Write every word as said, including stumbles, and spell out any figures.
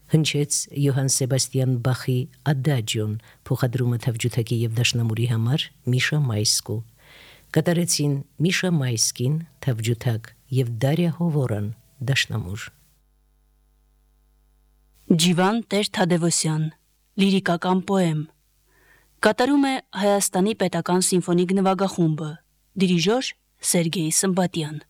Հնչեց Յոհան Սեբաստիան Բախի Ադաջիոն, փոխադրումը թավջութակի եւ դաշնամուրի համար Միշա Մայսկու։ Կատարեցին Միշա Մայսկին, թավջութակ եւ Դարիա Հովորան, դաշնամուր։ Ջիվան Տեր-Թադևոսյան, լիրիկական պոեմ։ Կատարում է Հայաստանի պետական սիմֆոնիկ նվագախումբը, դիրիժոր Սերգեյ Սմբատյան։